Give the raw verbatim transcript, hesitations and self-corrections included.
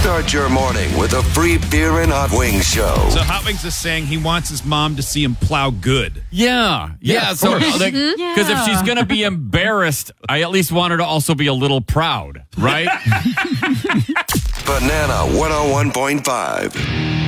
Start your morning with a free beer and hot wings show. So Hot Wings is saying he wants his mom to see him plow good. Yeah. Yeah. Yeah, so, course. like, because Yeah. if she's going to be embarrassed, I at least want her to also be a little proud, right? Banana one oh one point five.